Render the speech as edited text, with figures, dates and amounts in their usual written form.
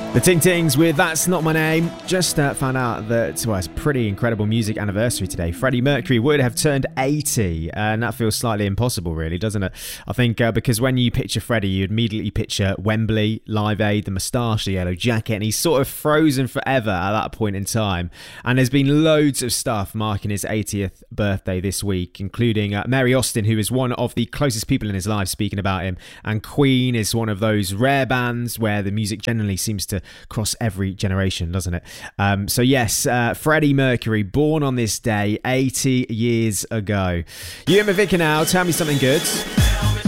The Ting Tings with That's Not My Name. Just found out that, well, it's a pretty incredible music anniversary today. Freddie Mercury would have turned 80, and that feels slightly impossible, really, doesn't it? I think because when you picture Freddie, you immediately picture Wembley, Live Aid, the moustache, the yellow jacket, and he's sort of frozen forever at that point in time. And there's been loads of stuff marking his 80th birthday this week, including Mary Austin, who is one of the closest people in his life, speaking about him, and Queen is one of those rare bands where the music generally seems to cross every generation, doesn't it? So yes, Freddie Mercury, born on this day 80 years ago. You and Vicar now, tell me something good.